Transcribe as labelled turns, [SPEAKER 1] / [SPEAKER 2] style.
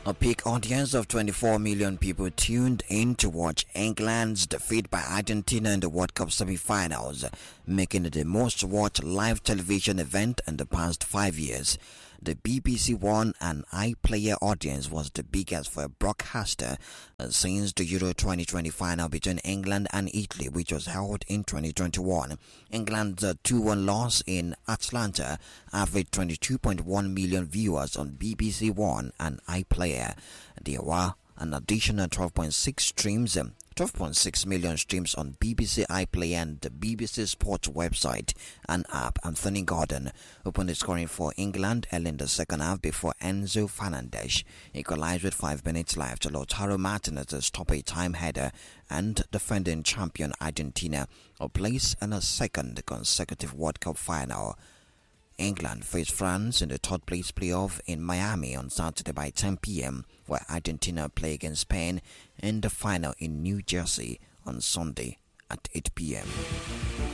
[SPEAKER 1] A peak audience of 24 million people tuned in to watch England's defeat by Argentina in the World Cup semi-finals, making it the most watched live television event in the past 5 years. The BBC One and iPlayer audience was the biggest for a broadcaster since the Euro 2020 final between England and Italy, which was held in 2021. England's 2-1 loss in Atlanta averaged 22.1 million viewers on BBC One and iPlayer. There were an additional 12.6 million streams on BBC iPlayer and the BBC Sports website and app. Anthony Gordon opened the scoring for England early in the second half before Enzo Fernandez equalized with 5 minutes left. Lautaro Martinez stopped a time header, and defending champion Argentina are placed in a second consecutive World Cup final. England faced France in the third place playoff in Miami on Saturday by 10 p.m, while Argentina play against Spain in the final in New Jersey on Sunday at 8 p.m.